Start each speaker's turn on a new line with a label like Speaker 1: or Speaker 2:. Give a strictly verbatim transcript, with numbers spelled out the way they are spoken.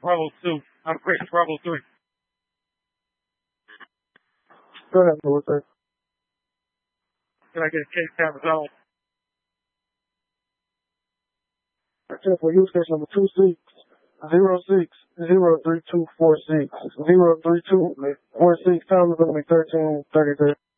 Speaker 1: Bravo two. I'm Chris, Bravo three.
Speaker 2: Go ahead, Melissa.
Speaker 1: Can I get a case cam resolved?
Speaker 2: Check for use case number two six zero six zero three two four six zero three two four six. Time is only thirteen thirty three.